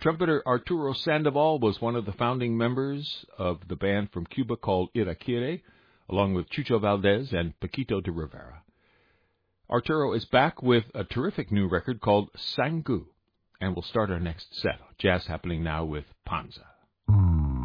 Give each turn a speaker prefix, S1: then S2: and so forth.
S1: Trumpeter Arturo Sandoval was one of the founding members of the band from Cuba called Iraquere, along with Chucho Valdez and Paquito de Rivera. Arturo is back with a terrific new record called Sangu, and we'll start our next set. Jazz happening now with Panza.